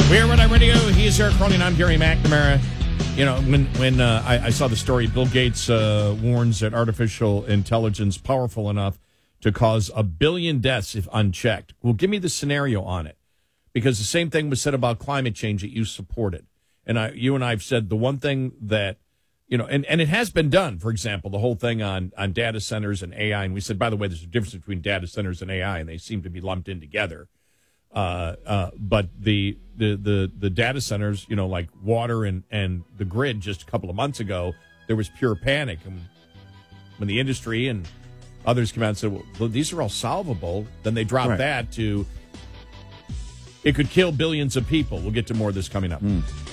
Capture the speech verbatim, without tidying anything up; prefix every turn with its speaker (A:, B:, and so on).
A: We're Red Eye Radio. He is Eric Cronin. I'm Gary McNamara. You know, when when uh, I, I saw the story, Bill Gates uh, warns that artificial intelligence powerful enough to cause a billion deaths if unchecked. Well, give me the scenario on it, because the same thing was said about climate change that you supported, and I, you and I have said the one thing that you know, and, and it has been done. For example, the whole thing on on data centers and A I, and we said, by the way, there's a difference between data centers and A I, and they seem to be lumped in together. Uh, uh, but the, the the the data centers, you know, like water and, and the grid, just a couple of months ago, there was pure panic. And when the industry and others came out and said, well, these are all solvable, then they dropped
B: right.
A: that to, it could kill billions of people. We'll get to more of this coming up.
B: Mm.